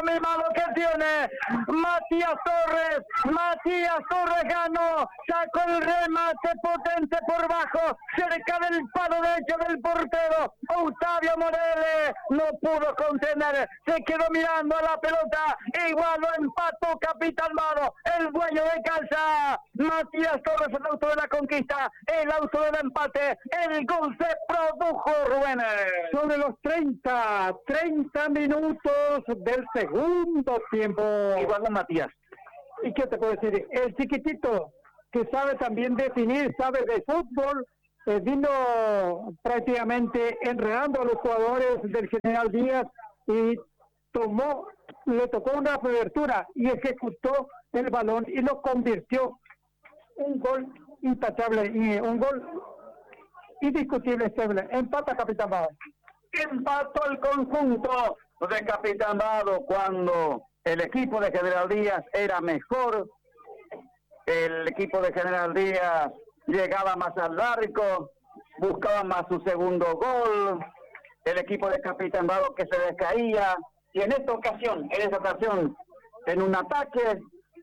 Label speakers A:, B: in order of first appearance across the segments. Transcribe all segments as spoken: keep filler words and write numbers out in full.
A: mi mano que tiene Matías Torres. Matías Torres ganó, sacó el remate potente por bajo, cerca del palo derecho del portero. Octavio Moreles no pudo contener, se quedó mirando a la pelota, igual lo empató Capitán Mado, el dueño de casa. Matías Torres, el auto de la conquista, el auto del empate, el gol se produjo, Rubén.
B: Sobre los treinta, treinta minutos del segundo tiempo.
A: Igual a Matías.
B: ¿Y qué te puedo decir? El chiquitito, que sabe también definir, sabe de fútbol, eh, vino prácticamente enredando a los jugadores del General Díaz y tomó, le tocó una apertura y ejecutó el balón y lo convirtió. Un gol intachable, y un gol indiscutible, estable. Empata Capitán Bado.
A: Empató el conjunto de Capitán Bado cuando el equipo de General Díaz era mejor. El equipo de General Díaz llegaba más al arco, buscaba más su segundo gol. El equipo de Capitán Bado que se descaía. Y en esta ocasión, en esta ocasión, en un ataque,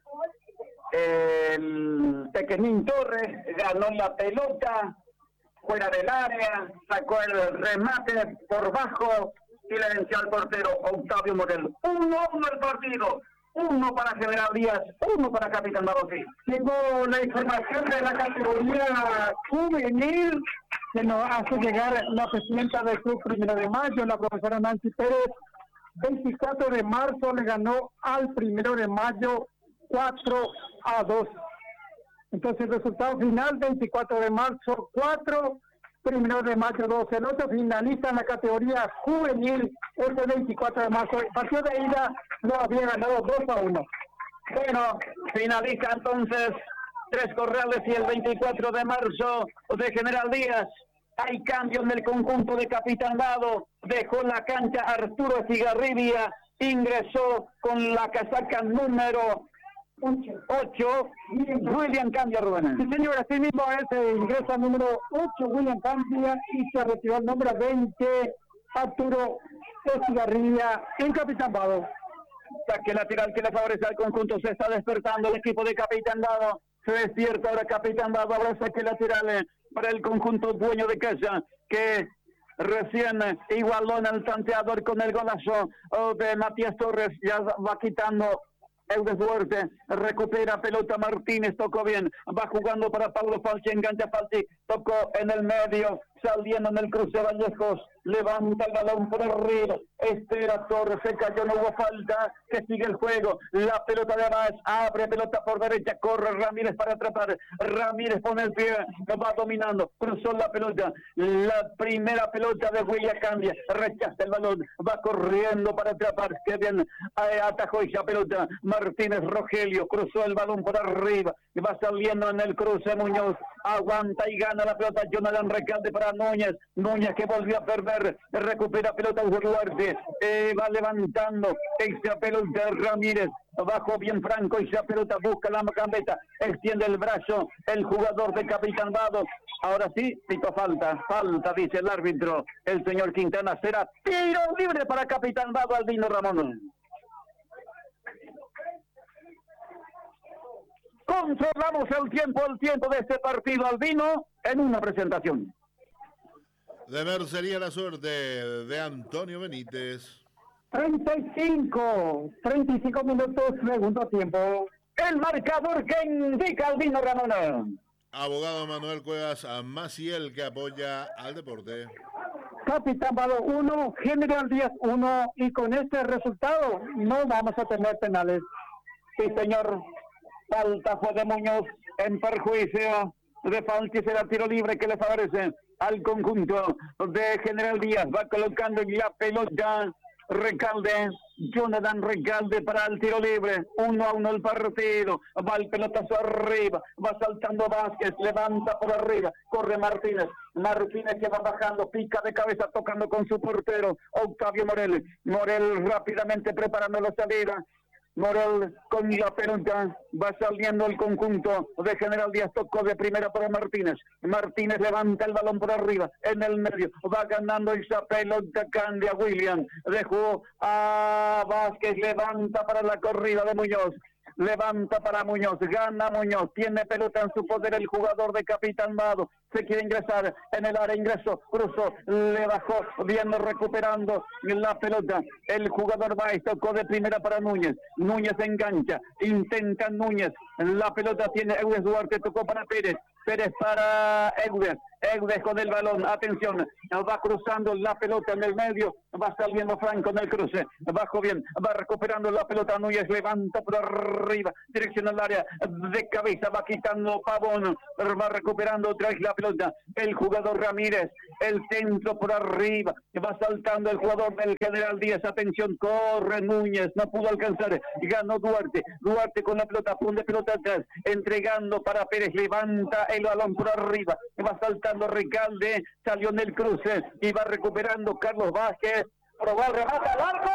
A: el Pequeñín Torres ganó la pelota fuera del área, sacó el remate por bajo y le venció al portero Octavio Morel. Uno a uno el partido, uno para General Díaz, uno para Capitán Bado.
B: Tengo la información de la categoría juvenil que nos hace llegar la presidenta del club Primero de Mayo, la profesora Nancy Pérez. veinticuatro de marzo le ganó al Primero de Mayo cuatro a dos. Entonces el resultado final, veinticuatro de marzo cuatro, Primero de Mayo dos. El otro finalista en la categoría juvenil es veinticuatro de marzo. El partido de ida lo había ganado dos a uno.
A: Bueno, finaliza entonces Tres Corrales y el veinticuatro de marzo de General Díaz. Hay cambio en el conjunto de Capitán Bado. Dejó la cancha Arturo Cigarribia, ingresó con la casaca número ocho, William Candia, Rubén.
B: Sí, señor, así mismo es, eh, ingresa número ocho, William Candia, y se retiró el número veinte, Arturo Cigarrilla, en Capitán Bado.
A: Saque lateral que le favorece al conjunto, se está despertando el equipo de Capitán Bado. Se despierta ahora Capitán Bado, ahora saque lateral eh, para el conjunto dueño de casa, que recién eh, igualó en el tanteador con el golazo oh, de Matías Torres, ya va quitando el desborde, recupera pelota Martínez, tocó bien, va jugando para Pablo Falchi, engancha Falchi, tocó en el medio, saliendo en el cruce Vallejos, levanta el balón por arriba, espera Torres, se cayó, no hubo falta, que sigue el juego, la pelota de Abás, abre pelota por derecha, corre Ramírez para atrapar, Ramírez pone el pie, va dominando, cruzó la pelota, la primera pelota de Huella cambia, rechaza el balón, va corriendo para atrapar, que bien, eh, atajó esa pelota, Martínez Rogelio, cruzó el balón por arriba, va saliendo en el cruce Muñoz, aguanta y gana la pelota Jonathan Recalde para Núñez, Núñez que volvió a perder, recupera pelota Duarte, eh, va levantando esa pelota Ramírez, bajo bien Franco y esa pelota busca la gambeta, extiende el brazo el jugador de Capitán Bado. Ahora sí, pito falta, falta dice el árbitro, el señor Quintana, será tiro libre para Capitán Bado, Albino Ramón. Controlamos el tiempo, el tiempo de este partido, Albino, en una presentación.
C: De Mercería La Suerte, de Antonio Benítez.
B: treinta y cinco, treinta y cinco minutos, segundo tiempo.
A: El marcador que indica Albino Ramón.
C: Abogado Manuel Cuevas a Maciel, que apoya al deporte.
B: Capitán Bado uno, General Díaz uno, y con este resultado no vamos a tener penales.
A: Sí, señor. Falta fue de Muñoz en perjuicio de Falti, será tiro libre que le favorece al conjunto de General Díaz. Va colocando la pelota Recalde, Jonathan Recalde para el tiro libre, uno a uno el partido, va el pelotazo arriba, va saltando Vázquez, levanta por arriba, corre Martínez, Martínez que va bajando, pica de cabeza tocando con su portero, Octavio Morel, Morel rápidamente preparando la salida, Morel con la pelota, va saliendo el conjunto de General Díaz, tocó de primera para Martínez, Martínez levanta el balón por arriba, en el medio, va ganando esa pelota, cambia William, dejó a Vázquez, levanta para la corrida de Muñoz, levanta para Muñoz, gana Muñoz, tiene pelota en su poder el jugador de Capitán Vado, se quiere ingresar en el área, ingresó, cruzó, le bajó, viene recuperando la pelota, el jugador Baez tocó de primera para Núñez, Núñez engancha, intenta Núñez, la pelota tiene Eudes Duarte, tocó para Pérez, Pérez para Eudes, Eudes con el balón, atención, va cruzando la pelota en el medio, va saliendo Franco en el cruce, bajo bien, va recuperando la pelota, Núñez levanta por arriba, dirección al área, de cabeza, va quitando Pavón, va recuperando otra vez la pelota, el jugador Ramírez, el centro por arriba, va saltando el jugador del General Díaz, atención, corre Núñez, no pudo alcanzar, ganó Duarte, Duarte con la pelota, pone pelota atrás, entregando para Pérez, levanta el balón por arriba, va saltando Recalde, salió en el cruce, y va recuperando Carlos Vázquez, probó el remate al arco,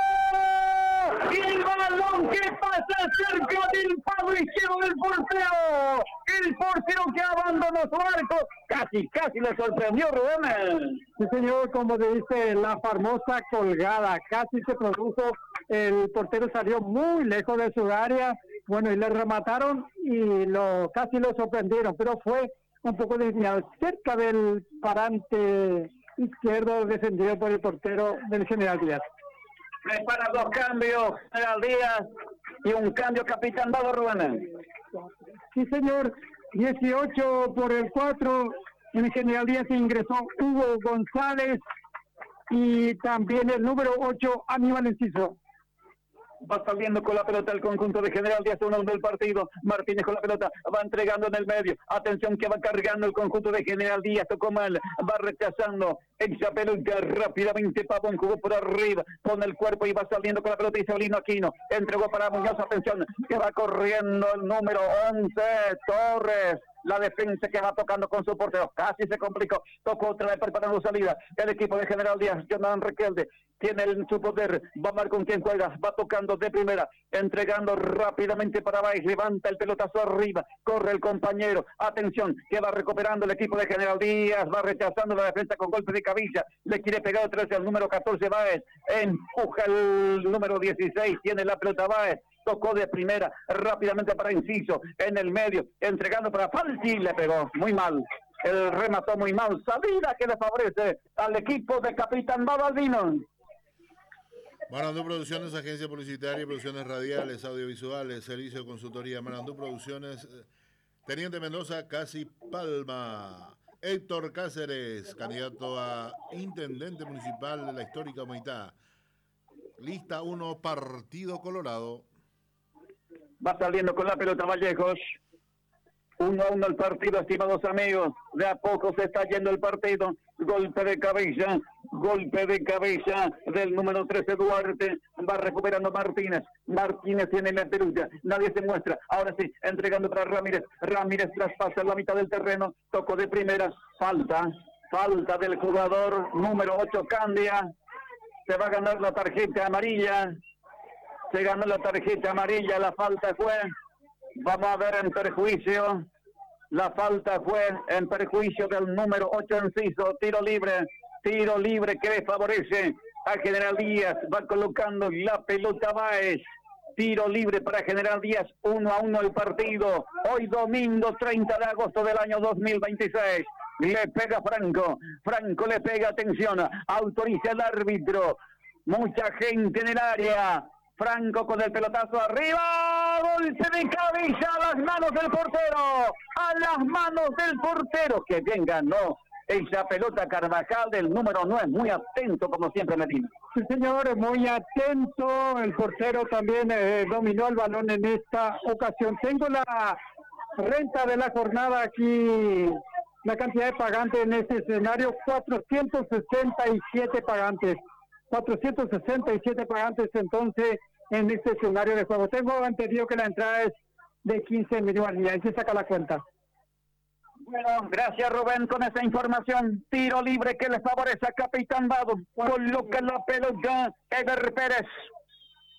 A: y el balón que pasa cerca del palo izquierdo del portero, el portero que abandonó su arco, casi, casi le sorprendió Rubén.
B: Sí, señor, como dice, la famosa colgada, casi se produjo, el portero salió muy lejos de su área, bueno, y le remataron y lo casi lo sorprendieron, pero fue un poco desviado, cerca del parante izquierdo defendido por el portero del General Díaz.
A: Prepara dos cambios, General Díaz, y un cambio Capitán Vado, Rubén.
B: Sí, señor, dieciocho por el cuatro, en el General Díaz ingresó Hugo González y también el número ocho, Aníbal Enciso.
A: Va saliendo con la pelota el conjunto de General Díaz, uno del partido, Martínez con la pelota, va entregando en el medio, atención que va cargando el conjunto de General Díaz, tocó mal, va rechazando esa pelota rápidamente, Pavón jugó por arriba, con el cuerpo y va saliendo con la pelota Isabelino Aquino, entregó para Muñoz, atención, que va corriendo el número once, Torres, la defensa que va tocando con su portero, casi se complicó, tocó otra vez preparando salida, el equipo de General Díaz, Jonathan Requelde, tiene el, su poder, va a mar con quien juega, va tocando de primera, entregando rápidamente para Baez, levanta el pelotazo arriba, corre el compañero, atención, que va recuperando el equipo de General Díaz, va rechazando la defensa con golpe de cabilla, le quiere pegar otra vez al número catorce Baez, empuja el número dieciséis, tiene la pelota Baez, tocó de primera, rápidamente para Enciso, en el medio, entregando para Falti, le pegó, muy mal, el remató muy mal, salida que le favorece al equipo de Capitán Babaldino.
C: Marandú Producciones, agencia publicitaria, producciones radiales, audiovisuales, servicio de consultoría. Marandú Producciones, Teniente Mendoza, Casi Palma. Héctor Cáceres, candidato a intendente municipal de la histórica Humaitá. Lista uno, Partido Colorado.
A: Va saliendo con la pelota Vallejos. Uno a uno el partido, estimados amigos. De a poco se está yendo el partido. Golpe de cabeza, golpe de cabeza del número trece Duarte. Va recuperando Martínez. Martínez tiene la peluca. Nadie se muestra. Ahora sí, entregando para Ramírez. Ramírez traspasa la mitad del terreno. Tocó de primera. Falta. Falta del jugador número ocho Candia. Se va a ganar la tarjeta amarilla. Se ganó la tarjeta amarilla. La falta fue... Vamos a ver en perjuicio. La falta fue en perjuicio del número ocho Enciso. Tiro libre. Tiro libre que le favorece a General Díaz. Va colocando la pelota Baez. Tiro libre para General Díaz. Uno a uno el partido. Hoy domingo treinta de agosto del año dos mil veintiséis. Le pega Franco. Franco le pega, atención. Autoriza el árbitro. Mucha gente en el área. Franco con el pelotazo arriba, golpe de cabeza a las manos del portero, a las manos del portero, que bien ganó esa pelota Carvajal del número nueve, muy atento como siempre Medina.
B: Sí señor, muy atento, el portero también eh, dominó el balón en esta ocasión. Tengo la renta de la jornada aquí, la cantidad de pagantes en este escenario, cuatrocientos sesenta y siete pagantes. cuatrocientos sesenta y siete pagantes entonces en este escenario de juego. Tengo entendido que la entrada es de quince millones y ahí se saca la cuenta.
A: Bueno, gracias Rubén con esa información. Tiro libre que le favorece a Capitán Vado. Coloca la pelota Eder Pérez.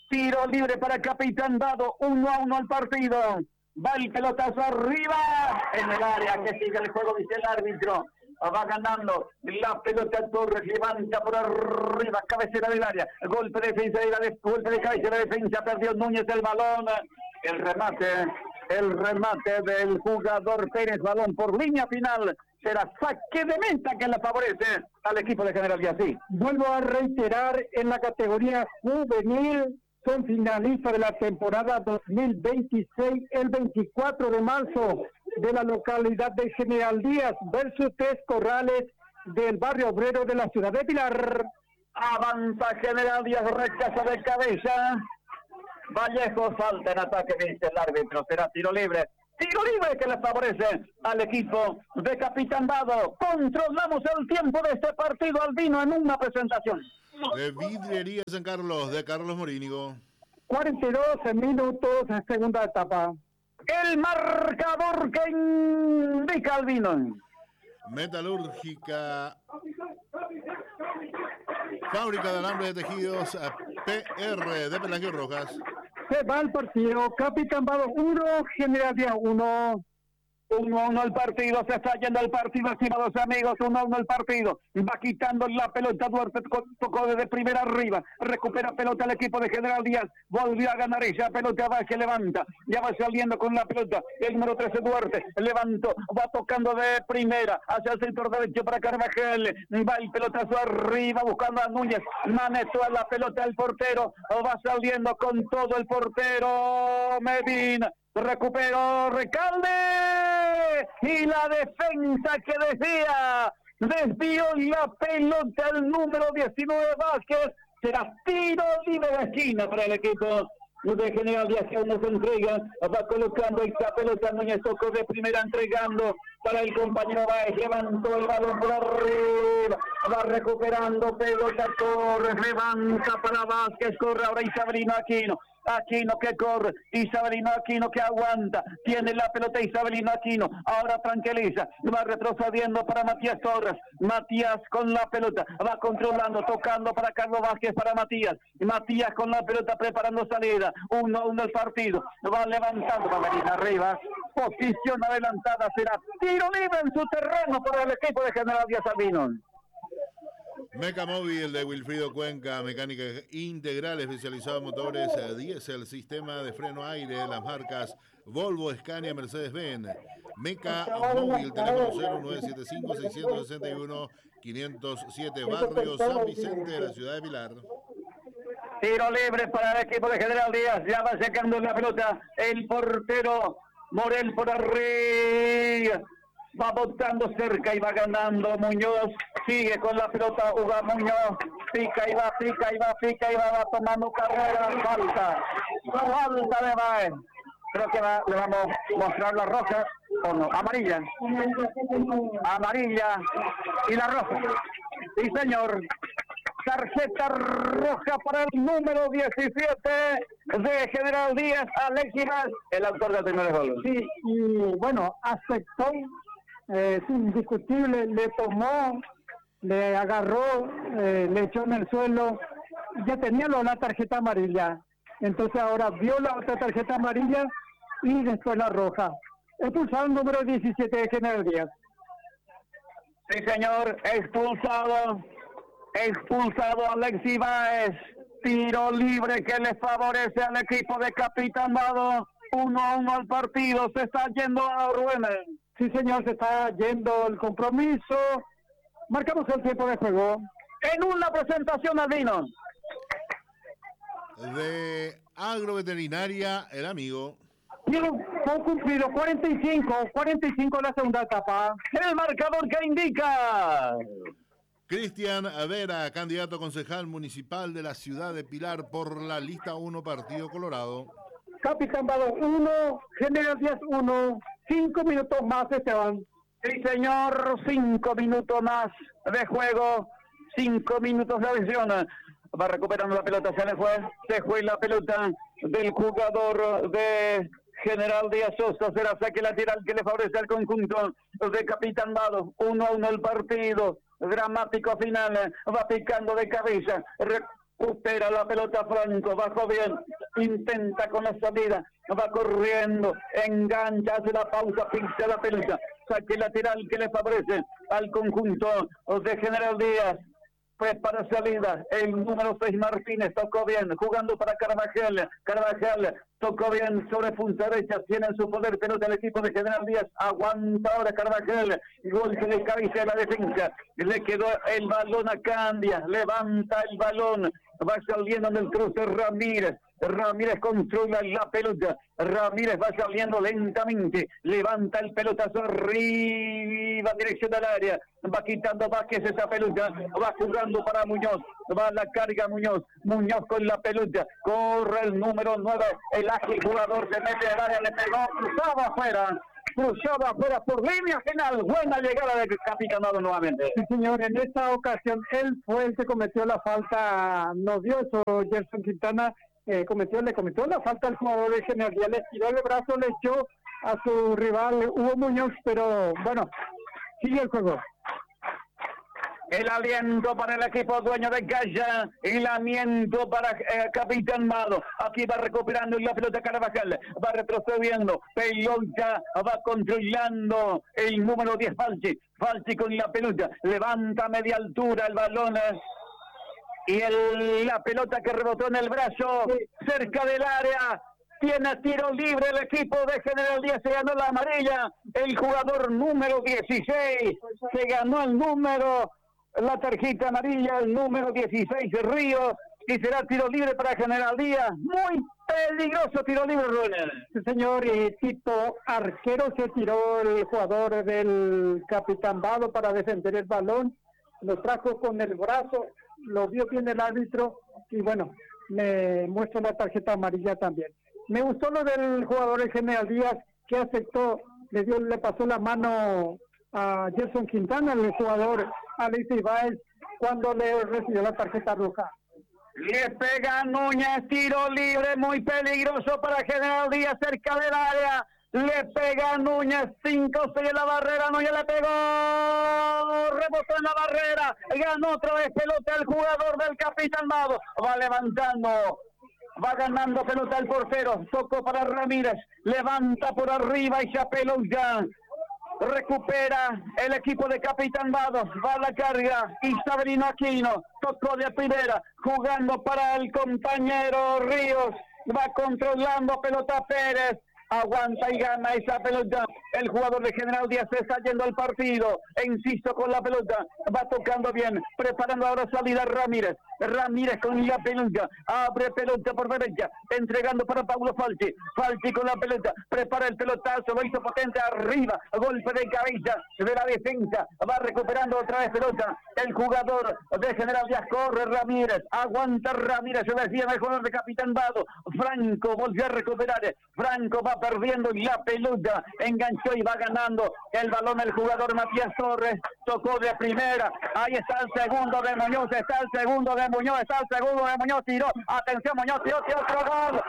A: Tiro libre para Capitán Dado, uno a uno al partido. Va el pelotazo arriba en el área, que sigue el juego, dice el árbitro. Va ganando la pelota Torres, levanta por arriba, cabecera del área, golpe de defensa, de la de, golpe de cabecera de defensa, perdió Núñez el balón, el remate, el remate del jugador Pérez, balón por línea final, será saque de meta que le favorece al equipo de General Díaz. Sí.
B: Vuelvo a reiterar, en la categoría juvenil, son finalistas de la temporada dos mil veintiséis, el veinticuatro de marzo, de la localidad de General Díaz versus Tres Corrales del barrio obrero de la ciudad de Pilar.
A: Avanza General Díaz, rechaza de cabeza. Vallejo, falta en ataque, dice el árbitro, será tiro libre. Tiro libre que le favorece al equipo de Capitán Dado. Controlamos el tiempo de este partido, Albino, en una presentación.
C: De Vidriería San Carlos, de Carlos Morínigo.
B: cuarenta y dos minutos en segunda etapa.
A: El marcador que indica Albino.
C: Metalúrgica, Fábrica de Alambre de Tejidos, P R de Pelagio Rojas.
B: Se va el partido, Capitán Dado uno, General Díaz uno.
A: uno a uno el partido, se está yendo el partido, estimados amigos, uno a uno el partido, va quitando la pelota, Duarte tocó desde primera arriba, recupera pelota el equipo de General Díaz, volvió a ganar esa pelota, va que levanta, ya va saliendo con la pelota, el número trece Duarte, levantó, va tocando de primera, hacia el sector derecho para Carvajal, va el pelotazo arriba buscando a Núñez, manetó a la pelota el portero, va saliendo con todo el portero, Medina, recuperó Recalde y la defensa que decía desvió la pelota el número diecinueve Vázquez, será tiro libre de esquina para el equipo de General Díaz, que aún no se entrega, va colocando esta pelota, Núñez tocó de primera entregando para el compañero Báez, levantó el balón por arriba, va recuperando pelota, Torres, levanta para Vázquez, corre ahora Isabelino Aquino, Aquino que corre, Isabelino Aquino que aguanta, tiene la pelota Isabelino Aquino, ahora tranquiliza, va retrocediendo para Matías Torres, Matías con la pelota, va controlando, tocando para Carlos Vázquez, para Matías, Matías con la pelota preparando salida, uno uno el partido, va levantando, va a venir arriba, posición adelantada, será tiro libre en su terreno por el equipo de General Díaz Albino.
C: Meca Móvil de Wilfrido Cuenca, mecánica integral especializada en motores diésel, sistema de freno aire, las marcas Volvo, Scania, Mercedes-Benz. Meca Móvil, teléfono cero nueve siete cinco, seis seis uno, cinco cero siete, barrio San Vicente de la ciudad de Pilar.
A: Tiro libre para el equipo de General Díaz, ya va sacando la pelota el portero Morel por arriba. Va botando cerca y va ganando Muñoz, sigue con la pelota, Uga Muñoz, pica y va, pica y va, pica y va, va tomando carrera, falta, falta de Baez. Creo que va, le vamos a mostrar la roja, o no, amarilla, amarilla y la roja. Sí, señor. Tarjeta roja para el número diecisiete de General Díaz, Alexis Vaz, el autor del primer gol.
B: Sí, y bueno, aceptó, eh, es indiscutible, le tomó, le agarró, eh, le echó en el suelo, ya tenía la tarjeta amarilla, entonces ahora vio la otra tarjeta amarilla y después la roja. Expulsado el número diecisiete de General Díaz.
A: Sí, señor, expulsado. Expulsado Alexis Báez, tiro libre que le favorece al equipo de Capitán Dado, uno a uno al partido, se está yendo a Rubén.
B: Sí, señor, se está yendo el compromiso, marcamos el tiempo de juego.
A: En una presentación, Albino.
C: De Agroveterinaria, el amigo.
B: Tiene fue cumplido, cuarenta y cinco, cuarenta y cinco la segunda etapa.
A: El marcador que indica...
C: Cristian Vera, candidato a concejal municipal de la ciudad de Pilar por la lista uno, Partido Colorado.
B: Capitán Dado uno, General Díaz uno, cinco minutos más, Esteban.
A: Sí, señor, cinco minutos más de juego, cinco minutos de adición. Va recuperando la pelota, se le fue, se fue la pelota del jugador de General Díaz Sosa, será saque lateral que le favorece al conjunto de Capitán Dado, uno a uno el partido. Dramático final, va picando de cabeza, Supera la pelota Franco, bajó bien, intenta con la salida, va corriendo, engancha, hace la pausa, pincha la pelota, saque lateral que le favorece al conjunto de General Díaz. Pues para salida, el número seis Martínez tocó bien, jugando para Carvajal, Carvajal tocó bien sobre punta derecha, tiene en su poder pelota el equipo de General Díaz, aguanta ahora Carvajal, golpe de cabeza de la defensa, le quedó el balón a Candia, levanta el balón, va saliendo en el cruce Ramírez, Ramírez controla la pelota, Ramírez va saliendo lentamente, levanta el pelotazo arriba, dirección del área, va quitando Vázquez esa pelota, va jugando para Muñoz, va a la carga Muñoz, Muñoz con la pelota, corre el número nueve, el ágil jugador se mete al área, le pegó, cruzaba afuera, cruzaba afuera por línea final, buena llegada de Capitanado nuevamente.
B: Sí, señor, en esta ocasión él fue el que cometió la falta, no dio eso, Gerson Quintana, Eh, cometió, le cometió la falta al jugador de General Díaz, le tiró el brazo, le echó a su rival Hugo Muñoz, pero bueno, sigue el juego.
A: El aliento para el equipo dueño de Gaya, el aliento para eh, Capitán Mado, aquí va recuperando la pelota Carvajal, va retrocediendo, pelota, va controlando el número diez Falchi, Falchi con la pelota, levanta a media altura el balón, eh, y el, la pelota que rebotó en el brazo, cerca del área, tiene tiro libre el equipo de General Díaz, se ganó la amarilla, el jugador número dieciséis, se ganó el número, la tarjeta amarilla, el número dieciséis, Ríos, y será tiro libre para General Díaz, muy peligroso tiro libre, Ronald.
B: Sí, señor, y Tito Arquero se tiró el jugador del Capitán Vado para defender el balón, lo trajo con el brazo, lo vio bien el árbitro y bueno, me muestra la tarjeta amarilla también. Me gustó lo del jugador de General Díaz que aceptó, le dio, le pasó la mano a Gerson Quintana, el jugador Alex Ibáez, cuando le recibió la tarjeta roja.
A: Le pega Núñez, tiro libre muy peligroso para General Díaz cerca del área. Le pega Núñez, cinco seis en la barrera, Núñez le pegó, rebotó en la barrera, ganó otra vez pelota el jugador del Capitán Mado, va levantando, va ganando pelota el portero, tocó para Ramírez, levanta por arriba y se pelota, recupera el equipo de Capitán Mado, va a la carga, y Sabrino Aquino, tocó de primera, jugando para el compañero Ríos, va controlando pelota Pérez, aguanta y gana esa pelota, el jugador de General Díaz se está yendo al partido, e insisto con la pelota, va tocando bien, preparando ahora salida Ramírez, Ramírez con la pelota, abre pelota por derecha, entregando para Paulo Falchi, Falchi con la pelota, prepara el pelotazo, lo hizo potente arriba, golpe de cabeza de la defensa, va recuperando otra vez pelota, el jugador de General Díaz, corre Ramírez, aguanta Ramírez, se decía el jugador de Capitán Vado, Franco volvió a recuperar, Franco va perdiendo la pelota, enganchó y va ganando el balón el jugador Matías Torres, tocó de primera, ahí está el segundo de Muñoz, está el segundo de Muñoz, está el segundo de Muñoz, tiró, atención Muñoz, tiró, tiró otro gol,